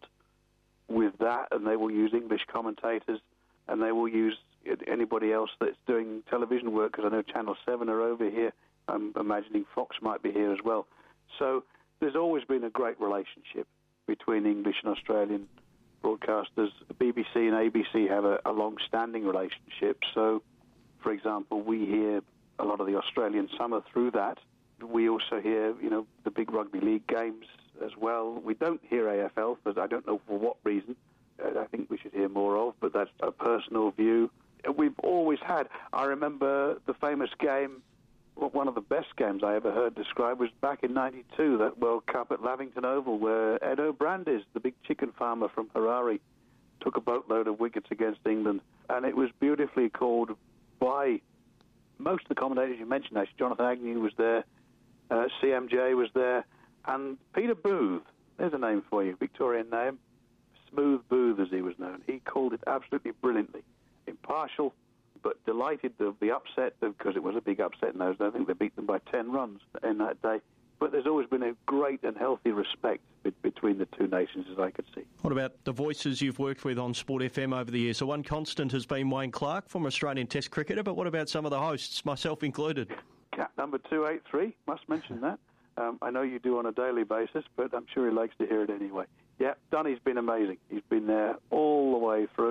with that, and they will use English commentators, and they will use anybody else that's doing television work, because I know Channel seven are over here. I'm imagining Fox might be here as well. So there's always been a great relationship between English and Australian broadcasters. The B B C and A B C have a, a long-standing relationship. So, for example, we hear a lot of the Australian summer through that. We also hear, you know, the big rugby league games as well. We don't hear A F L, but I don't know for what reason. Uh, I think we should hear more of, but that's a personal view. We've always had, I remember the famous game, one of the best games I ever heard described was back in ninety-two, that World Cup at Lavington Oval, where Ed O'Brandis, the big chicken farmer from Harare, took a boatload of wickets against England. And it was beautifully called by most of the commentators you mentioned. Actually, Jonathan Agnew was there, uh, C M J was there, and Peter Booth, there's a name for you, Victorian name, Smooth Booth as he was known. He called it absolutely brilliantly. Impartial, but delighted of the upset, because it was a big upset in those days. I think they beat them by ten runs in that day. But there's always been a great and healthy respect be- between the two nations, as I could see. What about the voices you've worked with on Sport F M over the years? So one constant has been Wayne Clark, former Australian Test cricketer, but what about some of the hosts, myself included? Cat number two eighty-three, must mention that. Um, I know you do on a daily basis, but I'm sure he likes to hear it anyway. Yeah, Dunny's been amazing. He's been there all the way through.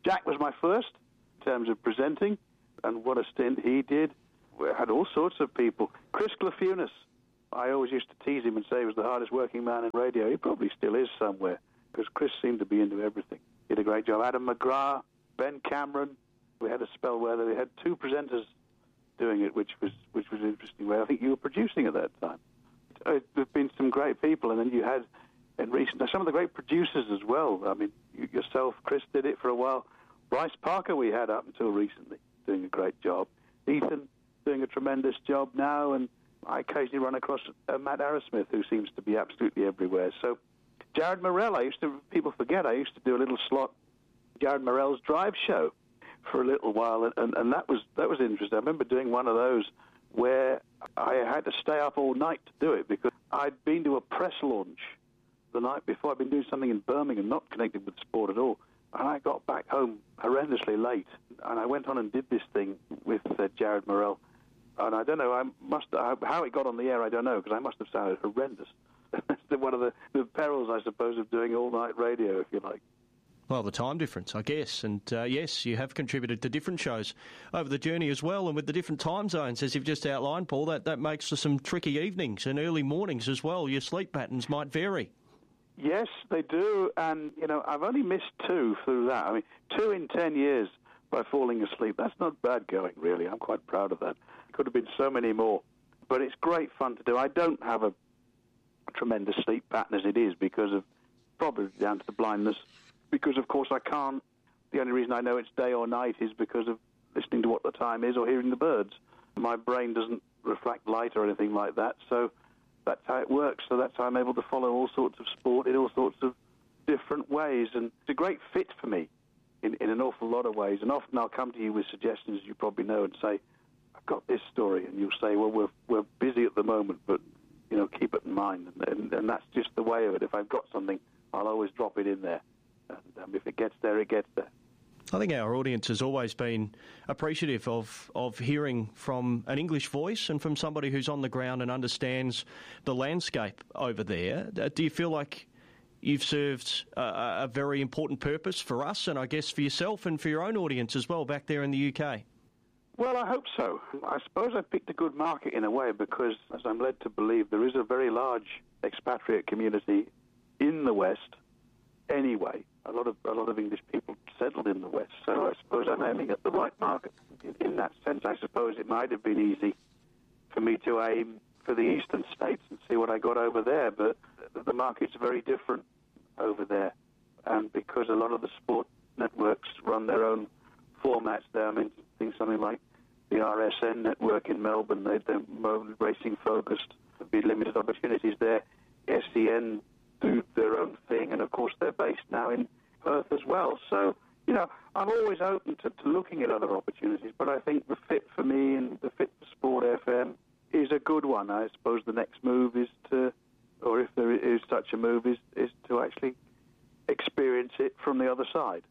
Jack was my first in terms of presenting, and what a stint he did. We had all sorts of people. Chris Glafunas, I always used to tease him and say he was the hardest working man in radio. He probably still is somewhere, because Chris seemed to be into everything. He did a great job. Adam McGrath, Ben Cameron. We had a spell where we had two presenters doing it, which was which was interesting. Where I think you were producing at that time. Uh, there've been some great people, and then you had in recent some of the great producers as well. I mean, you, yourself, Chris did it for a while. Bryce Parker we had up until recently doing a great job. Ethan doing a tremendous job now, and I occasionally run across uh, Matt Arrowsmith, who seems to be absolutely everywhere. So Jared Morrell, I used to people forget I used to do a little slot, Jared Morrell's Drive Show, for a little while, and, and, and that was that was interesting. I remember doing one of those where I had to stay up all night to do it because I'd been to a press launch the night before. I'd been doing something in Birmingham, not connected with sport at all, and I got back home horrendously late, and I went on and did this thing with uh, Jared Morrell, and I don't know, I must how it got on the air, I don't know, because I must have sounded horrendous. That's one of the, the perils, I suppose, of doing all-night radio, if you like. Well, the time difference, I guess. And, uh, yes, you have contributed to different shows over the journey as well, and with the different time zones, as you've just outlined, Paul, that, that makes for some tricky evenings and early mornings as well. Your sleep patterns might vary. Yes, they do, and, you know, I've only missed two through that. I mean, two in ten years by falling asleep. That's not bad going, really. I'm quite proud of that. Could have been so many more. But it's great fun to do. I don't have a tremendous sleep pattern as it is because of, probably down to the blindness, because, of course, I can't. The only reason I know it's day or night is because of listening to what the time is or hearing the birds. My brain doesn't refract light or anything like that, so that's how it works. So that's how I'm able to follow all sorts of sport in all sorts of different ways. And it's a great fit for me in, in an awful lot of ways. And often I'll come to you with suggestions, as you probably know, and say, I've got this story. And you'll say, well, we're, we're busy at the moment, but, you know, keep it in mind. And, and, and that's just the way of it. If I've got something, I'll always drop it in there. And um, if it gets there, it gets there. I think our audience has always been appreciative of, of hearing from an English voice and from somebody who's on the ground and understands the landscape over there. Do you feel like you've served a, a very important purpose for us and I guess for yourself and for your own audience as well back there in the U K? Well, I hope so. I suppose I picked a good market in a way because, as I'm led to believe, there is a very large expatriate community in the West anyway. A lot of a lot of English people settled in the West, so I suppose I'm aiming at the right market. In, in that sense, I suppose it might have been easy for me to aim for the eastern states and see what I got over there, but the market's very different over there. And because a lot of the sport networks run their own formats there, I mean, think something like the R S N network in Melbourne, they, they're more racing-focused. There'd be limited opportunities there. S E N do their own thing, and of course they're based now in Perth as well. So, you know, I'm always open to, to looking at other opportunities, but I think the fit for me and the fit for Sport F M is a good one. I suppose the next move is to, or if there is such a move, is, is to actually experience it from the other side.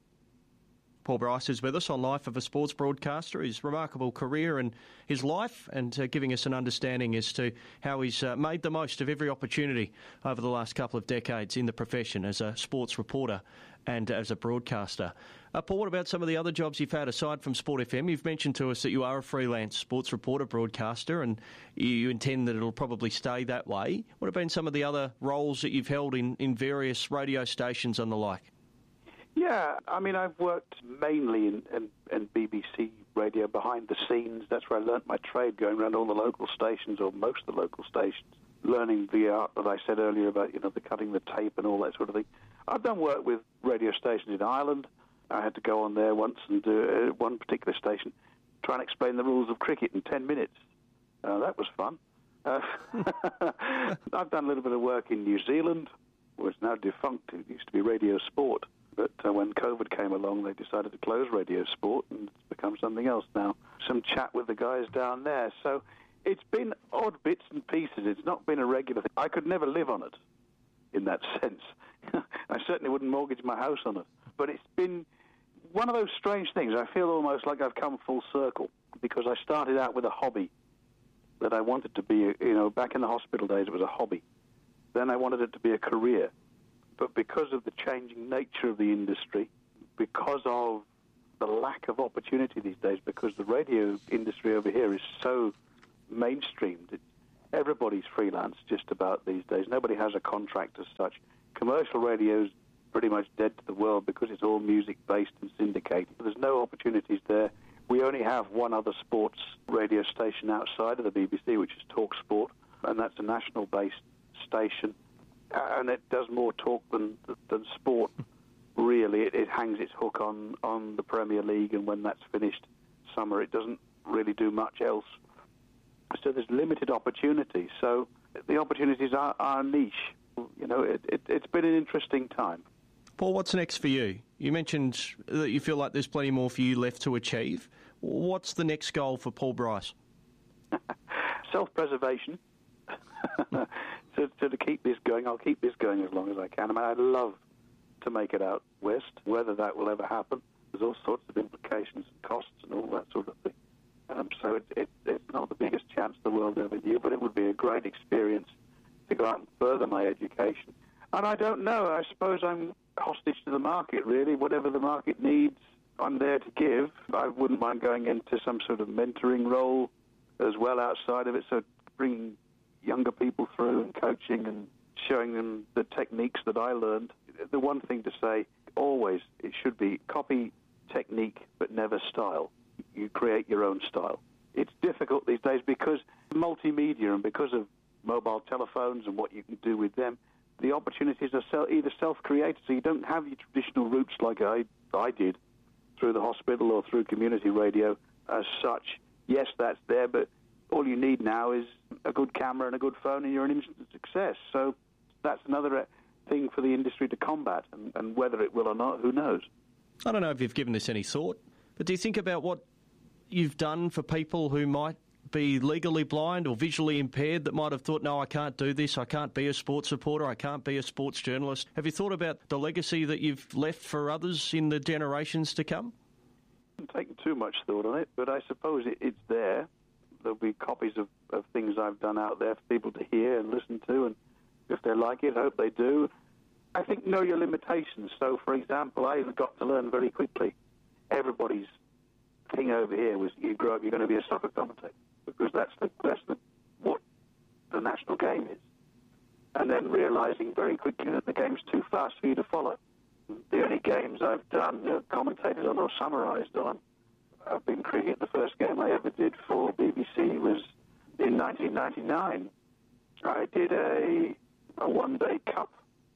Paul Bryce is with us on Life of a Sports Broadcaster, his remarkable career and his life, and uh, giving us an understanding as to how he's uh, made the most of every opportunity over the last couple of decades in the profession as a sports reporter and as a broadcaster. Uh, Paul, what about some of the other jobs you've had aside from Sport F M? You've mentioned to us that you are a freelance sports reporter broadcaster and you intend that it'll probably stay that way. What have been some of the other roles that you've held in, in various radio stations and the like? Yeah, I mean, I've worked mainly in, in, in B B C radio behind the scenes. That's where I learnt my trade, going around all the local stations, or most of the local stations, learning the art that I said earlier about, you know, the cutting the tape and all that sort of thing. I've done work with radio stations in Ireland. I had to go on there once and do uh, one particular station, try and explain the rules of cricket in ten minutes. Uh, that was fun. Uh, I've done a little bit of work in New Zealand, where it's now defunct. It used to be Radio Sport. But uh, when COVID came along, they decided to close Radio Sport, and it's become something else now. Some chat with the guys down there. So it's been odd bits and pieces. It's not been a regular thing. I could never live on it in that sense. I certainly wouldn't mortgage my house on it. But it's been one of those strange things. I feel almost like I've come full circle, because I started out with a hobby that I wanted to be, you know, back in the hospital days, it was a hobby. Then I wanted it to be a career. But because of the changing nature of the industry, because of the lack of opportunity these days because the radio industry over here is so mainstreamed. It, everybody's freelance just about these days. Nobody has a contract as such. Commercial radio's pretty much dead to the world because it's all music-based and syndicated. There's no opportunities there. We only have one other sports radio station outside of the B B C, which is Talk Sport, and that's a national-based station, and it does more talk than than sport. Really, it, it hangs its hook on, on the Premier League, and when that's finished summer, it doesn't really do much else. So there's limited opportunity. So the opportunities are, are niche. You know, it, it, it's been an interesting time. Paul, what's next for you? You mentioned that you feel like there's plenty more for you left to achieve. What's the next goal for Paul Bryce? Self-preservation. so, so to keep this going, I'll keep this going as long as I can. I mean, I'd love to make it out west. Whether that will ever happen, there's all sorts of implications and costs and all that sort of thing. Um, so it, it, it's not the biggest chance the world ever knew, but it would be a great experience to go out and further my education. And I don't know. I suppose I'm hostage to the market, really. Whatever the market needs, I'm there to give. I wouldn't mind going into some sort of mentoring role as well outside of it, so bringing younger people through and coaching and showing them the techniques that I learned. The one thing to say, always, it should be copy technique but never style. You create your own style. It's difficult these days because multimedia and because of mobile telephones and what you can do with them, the opportunities are self, either self-created, so you don't have your traditional roots like I, I did through the hospital or through community radio as such. Yes, that's there, but all you need now is a good camera and a good phone and you're an instant success. So that's another thing for the industry to combat, and, and whether it will or not, who knows? I don't know if you've given this any thought, but do you think about what you've done for people who might be legally blind or visually impaired that might have thought, no, I can't do this, I can't be a sports reporter, I can't be a sports journalist? Have you thought about the legacy that you've left for others in the generations to come? I haven't taken too much thought on it, but I suppose it, it's there. There'll be copies of, of things I've done out there for people to hear and listen to, and if they like it, I hope they do. I think know your limitations. So, for example, I got to learn very quickly. Everybody's thing over here was you grow up, you're going to be a soccer commentator, because that's the, that's the, what the national game is. And then realising very quickly that the game's too fast for you to follow. The only games I've done, uh, commentated on or summarised on, I've been cricket. The first game I ever did for B B C was in nineteen ninety-nine. I did a, a one-day cup.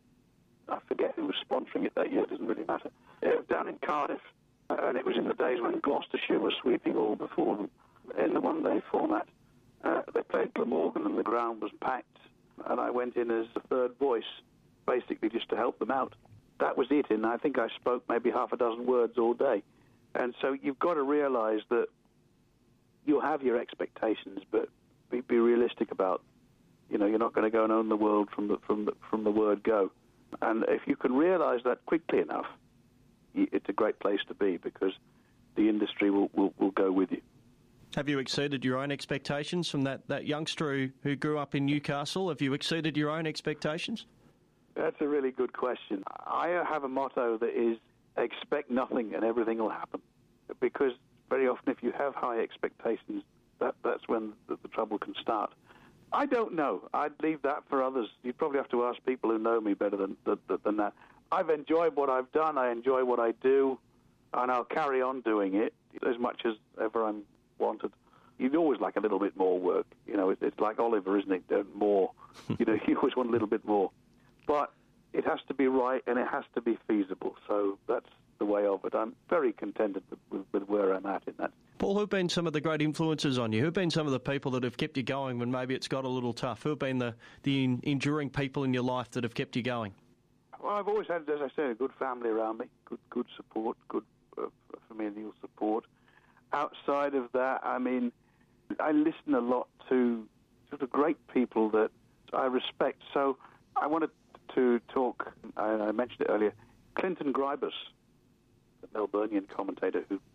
I forget who was sponsoring it that year, it doesn't really matter. It was down in Cardiff, uh, and it was in the days when Gloucestershire was sweeping all before them in the one-day format. Uh, they played Glamorgan and the ground was packed, and I went in as the third voice, basically just to help them out. That was it, and I think I spoke maybe half a dozen words all day. And so you've got to realise that you'll have your expectations, but be, be realistic about, you know, you're not going to go and own the world from the, from the, from the word go. And if you can realise that quickly enough, it's a great place to be, because the industry will, will, will go with you. Have you exceeded your own expectations from that, that youngster who, who grew up in Newcastle? Have you exceeded your own expectations? That's a really good question. I have a motto that is, expect nothing and everything will happen. Because very often if you have high expectations, that, that's when the, the trouble can start. I don't know. I'd leave that for others. You'd probably have to ask people who know me better than, than, than that. I've enjoyed what I've done. I enjoy what I do, and I'll carry on doing it as much as ever I'm wanted. You'd always like a little bit more work. You know, it's, it's like Oliver, isn't it? More. You know, you always want a little bit more. But it has to be right, and it has to be feasible. So that's the way of it. I'm very contented with, with, with where I'm at in that. Paul, who've been some of the great influences on you? Who've been some of the people that have kept you going when maybe it's got a little tough? Who've been the, the enduring people in your life that have kept you going? Well, I've always had, as I said, a good family around me, good good support, good uh, familial support. Outside of that, I mean, I listen a lot to sort of great people that I respect. So I wanted to talk, I, I mentioned it earlier, Clinton Gribus, the Melburnian commentator who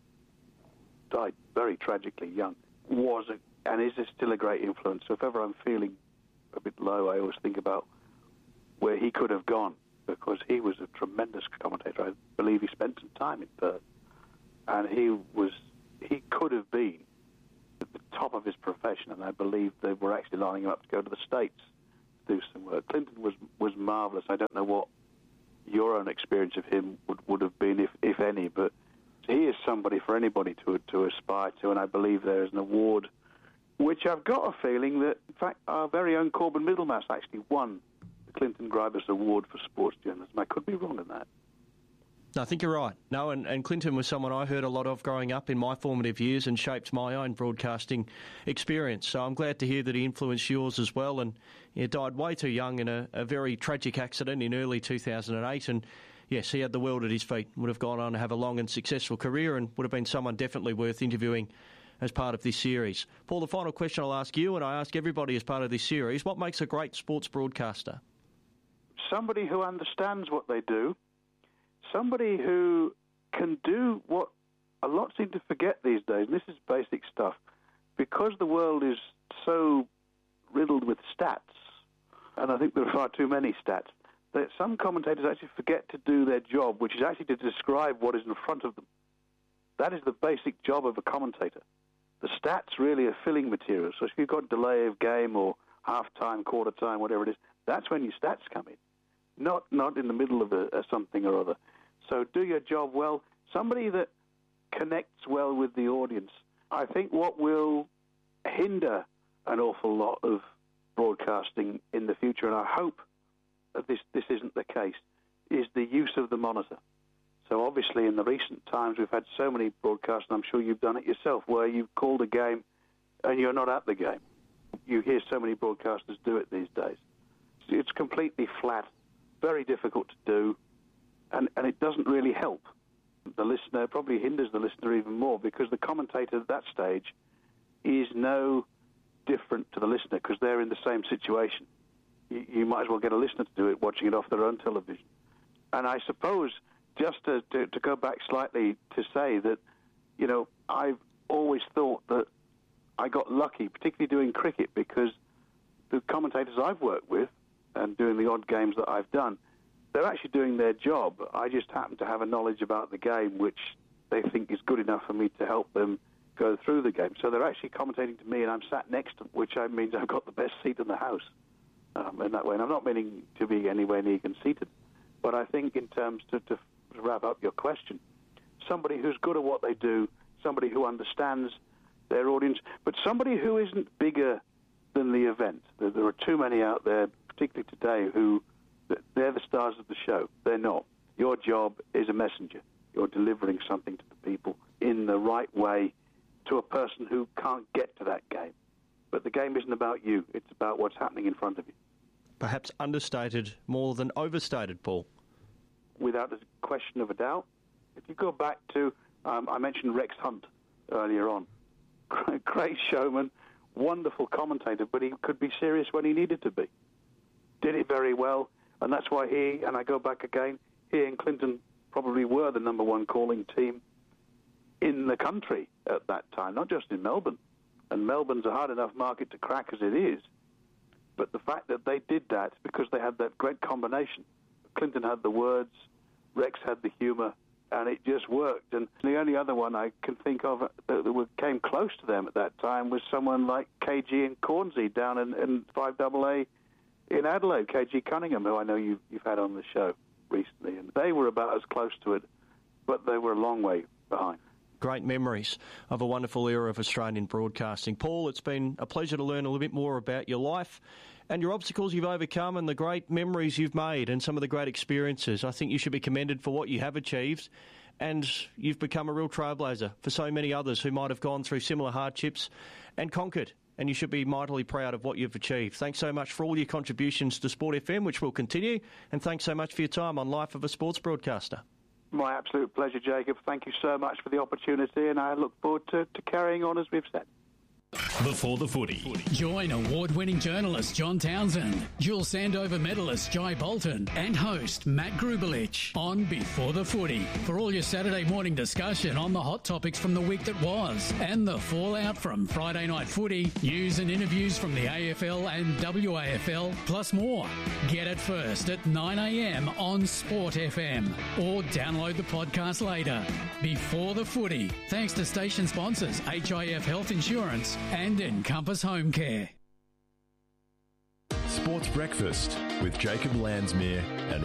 died very tragically young, was a, and is still a great influence. So if ever I'm feeling a bit low, I always think about where he could have gone, because he was a tremendous commentator. I believe he spent some time in Perth. and he was he could have been at the top of his profession, and I believe they were actually lining him up to go to the States to do some work. Clinton was, was marvellous. I don't know what your own experience of him would, would have been, if, if any, but he is somebody for anybody to to aspire to, and I believe there is an award which I've got a feeling that, in fact, our very own Corbin Middlemass actually won the Clinton Gribus Award for Sports Journalism. I could be wrong in that. No, I think you're right. No, and, and Clinton was someone I heard a lot of growing up in my formative years and shaped my own broadcasting experience. So I'm glad to hear that he influenced yours as well. And he died way too young in a, a very tragic accident in early two thousand eight. And yes, he had the world at his feet, would have gone on to have a long and successful career, and would have been someone definitely worth interviewing as part of this series. Paul, the final question I'll ask you, and I ask everybody as part of this series, what makes a great sports broadcaster? Somebody who understands what they do, somebody who can do what a lot seem to forget these days, and this is basic stuff, because the world is so riddled with stats, and I think there are far too many stats, that some commentators actually forget to do their job, which is actually to describe what is in front of them. That is the basic job of a commentator. The stats really are filling material. So if you've got delay of game or half-time, quarter-time, whatever it is, that's when your stats come in, not not in the middle of a, a something or other. So do your job well. Somebody that connects well with the audience. I think what will hinder an awful lot of broadcasting in the future, and I hope that this, this isn't the case, is the use of the monitor. So obviously in the recent times we've had so many broadcasts, and I'm sure you've done it yourself, where you've called a game and you're not at the game. You hear so many broadcasters do it these days. It's completely flat, very difficult to do, and, and it doesn't really help the listener. It probably hinders the listener even more, because the commentator at that stage is no different to the listener, because they're in the same situation. You, you might as well get a listener to do it, watching it off their own television. And I suppose, just to, to, to go back slightly to say that, you know, I've always thought that I got lucky, particularly doing cricket, because the commentators I've worked with and doing the odd games that I've done, they're actually doing their job. I just happen to have a knowledge about the game which they think is good enough for me to help them go through the game. So they're actually commentating to me, and I'm sat next to them, which means I've got the best seat in the house um, in that way. And I'm not meaning to be anywhere near conceited, but I think in terms to, to wrap up your question, somebody who's good at what they do, somebody who understands their audience, but somebody who isn't bigger than the event. There, there are too many out there, particularly today, who they're the stars of the show. They're not. Your job is a messenger. You're delivering something to the people in the right way to a person who can't get to that game. But the game isn't about you. It's about what's happening in front of you. Perhaps understated more than overstated, Paul. Without a question of a doubt. If you go back to, um, I mentioned Rex Hunt earlier on. Great showman, wonderful commentator, but he could be serious when he needed to be. Did it very well, and that's why he, and I go back again, he and Clinton probably were the number one calling team in the country at that time, not just in Melbourne. And Melbourne's a hard enough market to crack as it is. But the fact that they did that because they had that great combination. Clinton had the words, Rex had the humour, and it just worked. And the only other one I can think of that came close to them at that time was someone like K G and Cornsey down in, in five double A in Adelaide, K G Cunningham, who I know you've, you've had on the show recently. And they were about as close to it, but they were a long way behind. Great memories of a wonderful era of Australian broadcasting. Paul, it's been a pleasure to learn a little bit more about your life and your obstacles you've overcome and the great memories you've made and some of the great experiences. I think you should be commended for what you have achieved, and you've become a real trailblazer for so many others who might have gone through similar hardships and conquered, and you should be mightily proud of what you've achieved. Thanks so much for all your contributions to Sport F M, which will continue, and thanks so much for your time on Life of a Sports Broadcaster. My absolute pleasure, Jacob. Thank you so much for the opportunity, and I look forward to, to carrying on as we've said. Before the Footy. Join award-winning journalist John Townsend, dual Sandover medalist Jai Bolton, and host Matt Grubelich on Before the Footy for all your Saturday morning discussion on the hot topics from the week that was and the fallout from Friday night footy, news and interviews from the A F L and W A F L, plus more. Get it first at nine a m on Sport F M or download the podcast later. Before the Footy, thanks to station sponsors H I F Health Insurance and Encompass Home Care. Sports Breakfast with Jacob Landsmere and